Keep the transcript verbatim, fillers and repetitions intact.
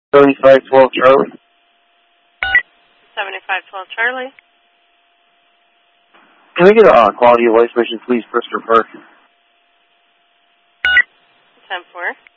seventy-five twelve Charlie. seventy-five twelve Charlie. Can we get a uh, quality of life mission, please, Christopher Park? ten four.